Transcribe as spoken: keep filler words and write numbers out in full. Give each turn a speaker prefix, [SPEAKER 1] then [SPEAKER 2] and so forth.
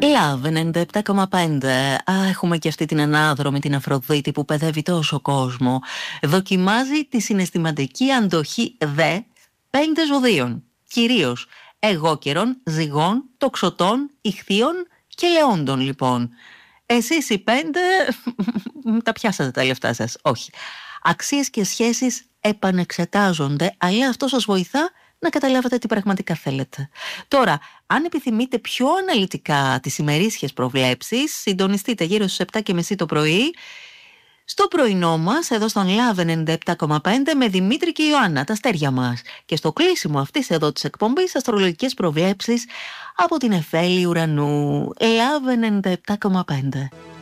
[SPEAKER 1] Love ενενήντα επτά κόμμα πέντε. Α, έχουμε και αυτή την ανάδρομη, την Αφροδίτη που παιδεύει τόσο κόσμο. Δοκιμάζει τη συναισθηματική αντοχή δε πέντε ζωδίων. Κυρίως εγώκερων, ζυγών, τοξωτών, ιχθύων και λεόντων λοιπόν. Εσείς οι πέντε τα πιάσατε τα λεφτά σας. Όχι. Αξίες και σχέσεις επανεξετάζονται, αλλά αυτό σας βοηθά να καταλάβετε τι πραγματικά θέλετε. Τώρα, αν επιθυμείτε πιο αναλυτικά τις ημερήσιες προβλέψεις, συντονιστείτε γύρω στις επτά και μισή το πρωί στο πρωινό μας, εδώ στον Love ενενήντα επτά κόμμα πέντε με Δημήτρη και Ιωάννα, τα αστέρια μας. Και στο κλείσιμο αυτής εδώ της εκπομπής, αστρολογικές προβλέψεις από την Εφέλη Ουρανού. Love ενενήντα επτά κόμμα πέντε.